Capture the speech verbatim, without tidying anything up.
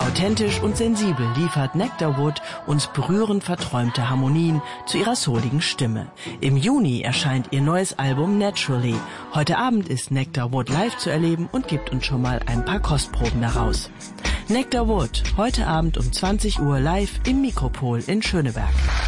Authentisch und sensibel liefert Nectar Wood uns berührend verträumte Harmonien zu ihrer souligen Stimme. Im Juni erscheint ihr neues Album Naturally. Heute Abend ist Nectar Wood live zu erleben und gibt uns schon mal ein paar Kostproben daraus. Nectar Wood, heute Abend um zwanzig Uhr live im Mikropol in Schöneberg.